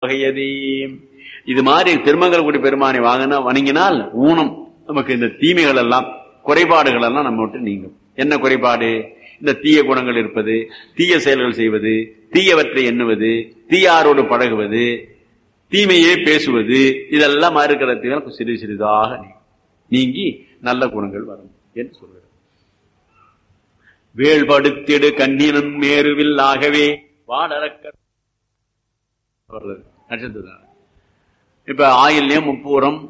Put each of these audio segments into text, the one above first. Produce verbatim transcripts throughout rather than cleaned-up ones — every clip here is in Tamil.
வகையதே. இது மாதிரி திருமங்கலக்குடி பெருமானை வாங்கினா வணங்கினால் ஊனம் நமக்கு இந்த தீமைகள் எல்லாம் குறைபாடுகள் எல்லாம் நம்ம விட்டு நீங்கும். என்ன குறைபாடு? இந்த தீய குணங்கள் இருப்பது, தீய செயல்கள் செய்வது, தீயவற்றை எண்ணுவது, தீயாரோடு பழகுவது, தீமையே பேசுவது, இதெல்லாம் இருக்கிறதுக்கு சிறு சிறிதாக நீங்கி நல்ல குணங்கள் வரும் என்று சொல்கிறார். வேள்படுத்திடு கண்ணினன் மேருவில் ஆகவே வாடறக்க நட்சத்திரம். இப்ப ஆயில்யம், முப்பூரம்,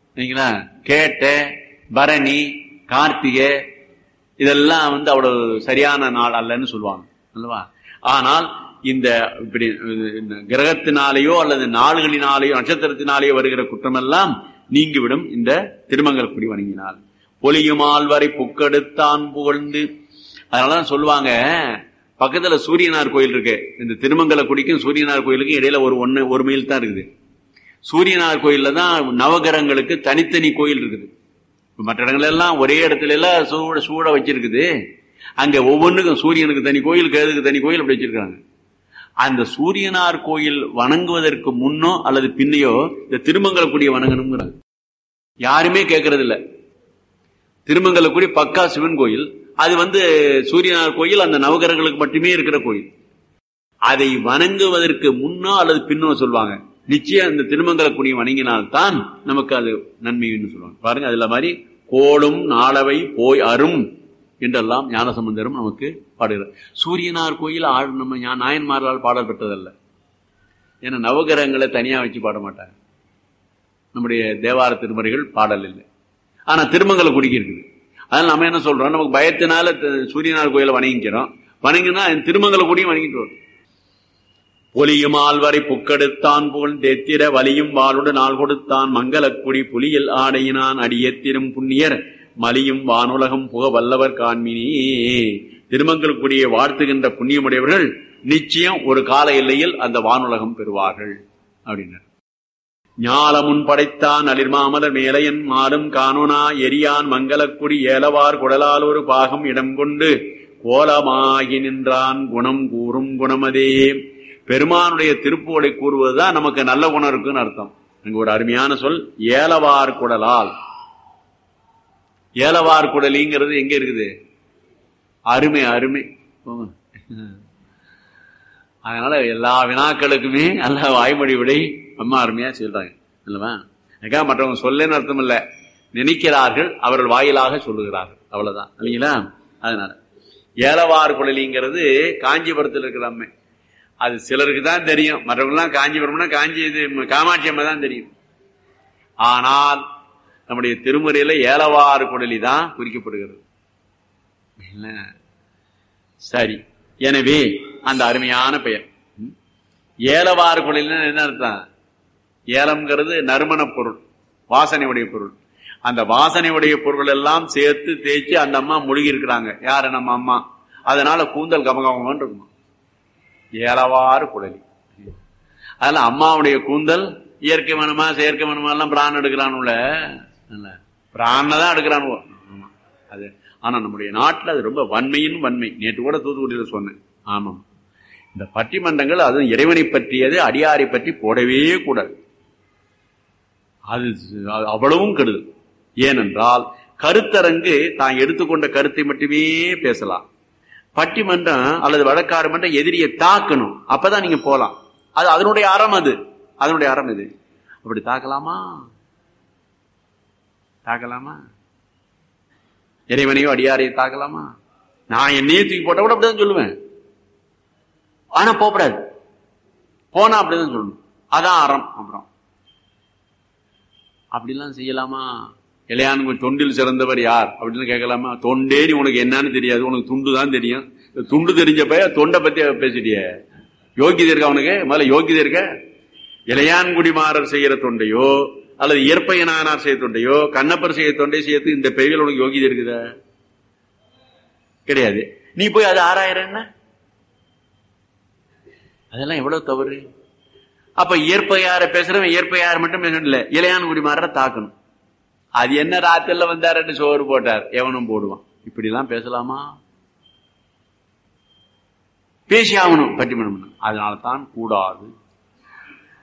கேட்ட, பரணி, கார்த்திகை இதெல்லாம் வந்து அவ்வளவு சரியான நாள் அல்லன்னு சொல்லுவாங்க அல்லவா? ஆனால் இந்த இப்படி கிரகத்தினாலேயோ அல்லது நாள்களினாலேயோ நட்சத்திரத்தினாலேயோ வருகிற குற்றமெல்லாம் நீங்கிவிடும் இந்த திருமங்கலக்குடி வணங்கினால். பொலியுமால் வரை புக்கெடுத்தான் புகழ்ந்து. அதனாலதான் சொல்லுவாங்க, பக்கத்துல சூரியனார் கோயில் இருக்கு. இந்த திருமங்கலக்குடிக்கும் சூரியனார் கோயிலுக்கும் இடையில ஒரு ஒன்னு ஒரு மைல் தான் இருக்குது. சூரியனார் கோயில்ல தான் நவகிரகங்களுக்கு தனித்தனி கோயில் இருக்குது. மற்ற இடங்கள் எல்லாம் ஒரே இடத்துல எல்லாம் சூட சூட வச்சிருக்குது. அங்க ஒவ்வொன்றுக்கும் சூரியனுக்கு தனி கோயில், கேதுக்கு தனி கோயில் அப்படி வச்சிருக்காங்க. அந்த சூரியனார் கோயில் வணங்குவதற்கு முன்னோ அல்லது பின்னையோ இந்த திருமங்கலக்குடியை வணங்கணுங்கிறாங்க. யாருமே கேட்கறது இல்ல. திருமங்கலக்குடி பக்கா சிவன் கோயில், அது வந்து சூரியனார் கோயில் அந்த நவகிரகங்களுக்கு மட்டுமே இருக்கிற கோயில். அதை வணங்குவதற்கு முன்னோ அல்லது பின்னோ சொல்லுவாங்க. நிச்சயம் அந்த திருமங்கலக்குடியை வணங்கினால்தான் நமக்கு அது நன்மைன்னு சொல்லுவாங்க. பாருங்க, அதுல மாதிரி கோளும் நாளவை போய் அரும் என்றெல்லாம் ஞானசம்பந்தரும் நமக்கு பாடுகிறார். சூரியனார் கோயில் நம்ம நாயன்மார்களால் பாடல் பெற்றதல்ல. ஏன்னா நவகிரகங்களை தனியா வச்சு பாட மாட்டாங்க. நம்முடைய தேவார திருமுறைகள் பாடல் இல்லை. ஆனா திருமங்கலக்குடிக்கு இருக்குது. அதனால நம்ம என்ன சொல்றோம், நமக்கு பயத்தினால சூரியனார் கோயிலை வணங்கிக்கிறோம். வணங்கினா திருமங்கலக்குடியும் வணங்கிட்டு வரும். பொலியுமால் வரை புக்கெடுத்தான் புகழ் தெத்திர வலியும் வாளோடு நாள் கொடுத்தான் மங்களக்குடி புலியில் ஆடையினான் அடியத்திரும் புண்ணியர் மலியும் வானுலகம் புக வல்லவர் காண்மினி. திருமங்கலக்குடியை வாழ்த்துகின்ற புண்ணியமுடையவர்கள் நிச்சயம் ஒரு கால எல்லையில் அந்த வானுலகம் பெறுவார்கள் அப்படின்னார். ஞாலமுன் படைத்தான் அலிர்மாமலர் மேலையன் மாலும் காணோனா எரியான் மங்களக்குடி ஏலவார் குடலால் ஒரு பாகம் இடம் கொண்டு கோலமாகி நின்றான் குணம் கூறும் குணமதே. பெருமானுடைய திருப்புகளை கூறுவதுதான் நமக்கு நல்ல குணம் இருக்குன்னு அர்த்தம். அங்க ஒரு அருமையான சொல் ஏலவார் குடலால். ஏலவார் குடலிங்கிறது எங்க இருக்குது? அருமை அருமை. அதனால எல்லா வினாக்களுக்குமே நல்ல வாய்மொழி விடை அம்மா அருமையா சொல்றாங்க இல்லவா? எனக்கா மற்றவங்க சொல்லேன்னு அர்த்தம் இல்ல, நினைக்கிறார்கள், அவர்கள் வாயிலாக சொல்லுகிறார்கள், அவ்வளவுதான் இல்லைங்களா? அதனால ஏலவார் குடலிங்கிறது காஞ்சிபுரத்தில் இருக்கிற அம்மை. அது சிலருக்கு தான் தெரியும். மற்றவங்கலாம் காஞ்சிபுரம்னா காஞ்சி இது காமாட்சி அம்மை தான் தெரியும். ஆனால் நம்முடைய திருமுறையில ஏலவார் குடலி தான் குறிக்கப்படுகிறது. சரி, எனவே அந்த அருமையான பெயர் ஏலவார் குடலின்னு என்ன அர்த்தம்? ஏலம்ங்கிறது நறுமண பொருள், வாசனையுடைய பொருள். அந்த வாசனையுடைய பொருள் எல்லாம் சேர்த்து தேய்ச்சி அந்த அம்மா முழுகி இருக்கிறாங்க. யாரு? நம்ம அம்மா. அதனால கூந்தல் கமகமன்னு இருக்குமா ஏலவாறு குடலி. அதனால அம்மாவுடைய கூந்தல் இயற்கை மனமா செயற்கை மனமா எல்லாம் பிராணம் எடுக்கிறானுல, பிராணதான் எடுக்கிறானு அது. ஆனா நம்முடைய நாட்டில் அது ரொம்ப வன்மையின் வன்மை. நேற்று கூட தூத்துக்குடியில சொன்னேன். ஆமாம், இந்த பட்டிமன்றங்கள் அது இறைவனை பற்றியது, அடியாரை பற்றி போடவே கூடாது. அது அவ்வளவும் கெடுதல். ஏனென்றால் கருத்தரங்கு தான் எடுத்துக்கொண்ட கருத்தை மட்டுமே பேசலாம். பட்டிமன்றம் அல்லது வழக்காறு மன்றம் எதிரியை தாக்கணும், அப்பதான் நீங்க போலாம். அது அதனுடைய அறம், அது அதனுடைய அறம். இது அப்படி தாக்கலாமா? தாக்கலாமா? இறைவனையோ அடியாரையோ தாக்கலாமா? நான் என்னையே தூக்கி போட்ட கூட அப்படிதான் சொல்லுவேன். ஆனா போகக்கூடாது. போனா அப்படிதான் சொல்லணும். அதான் அறம். அப்புறம் அப்படிலாம் செய்யலாமா? இளையானுக்கு தொண்டில் சிறந்தவர் யார் அப்படின்னு கேட்கலாமா? தொண்டே நீ உனக்கு என்னன்னு தெரியாது, உனக்கு துண்டு தான் தெரியும். துண்டு தெரிஞ்சப்ப தொண்டை பத்தி பேசிட்டிய. யோகிதை இருக்க அவனுக்கு? முதல்ல யோகிதை இருக்க. இளையான்குடிமாறர் செய்யற தொண்டையோ அல்லது இயற்பையனானார் செய்ய தொண்டையோ கண்ணப்பர் செய்ய தொண்டை செய்யறது இந்த பெயர்கள் உனக்கு யோகிதை இருக்குத? கிடையாது. நீ போய் அது ஆறாயிரம் என்ன? அதெல்லாம் எவ்வளவு தவறு. அப்ப இயற்பையார பேசுறவன் இயற்பையார மட்டும் பேசல, இளையான்குடிமாறரை தாக்கணும். அது என்ன ராத்திரில வந்தாரு சோறு போட்டார், எவனும் போடுவான். இப்படி எல்லாம் பேசலாமா? பேசி ஆகணும் பட்டிமன்றம். அதனால தான் கூடாது.